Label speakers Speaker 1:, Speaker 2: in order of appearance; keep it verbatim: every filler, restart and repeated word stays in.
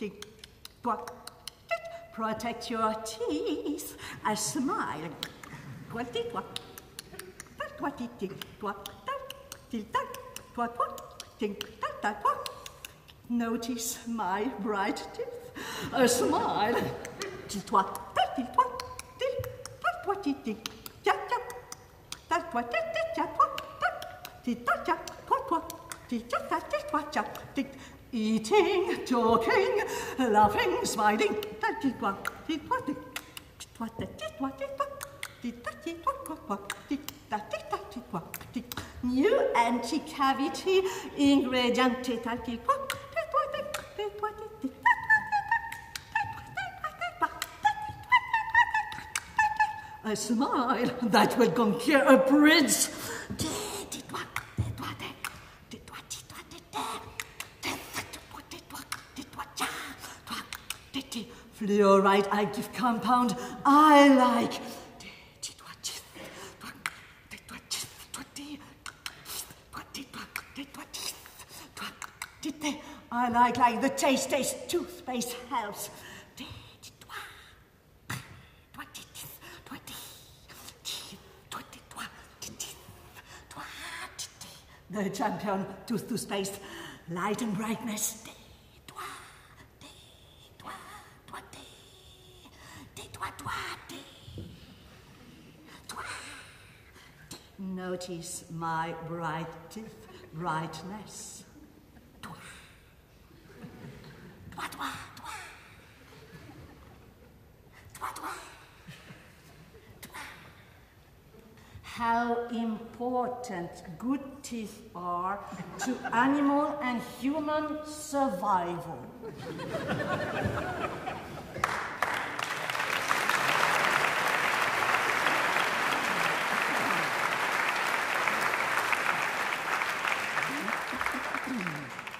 Speaker 1: tick, tock, tick. Protect your teeth. A smile. Tock, tick, tock. Tock, tick, tick, tock, tock, tick, tock, tock, tock, tick, tock, tock, tock. Notice my bright teeth. A smile. Tick, tock, tick, tick, tock, tick, tock, tock, tick, tick, tock, tock. Tock, tock, tick, tick, tock, tock, tick, tock, tock, tock, tock, tick, tock, tock, tick, tock, tock, tick. Eating, talking, laughing, smiling. Tick, tick, tock, tick, tock, tick, tock, tick, tick, tock, tick, tock, tick, tock, tick, tock, tock, tock, tick, tock, tick, tock, tick, tock, tick. New anti-cavity ingredient. Tick, tock, tick, tock, tick, tock, tick, tick, tock, tick, tick. A smile that will conquer a prince. Fluoride active compound I like. I like like the taste taste toothpaste helps. The champion tooth toothpaste, light and brightness. Notice my bright teeth, brightness. How important good teeth are to animal and human survival.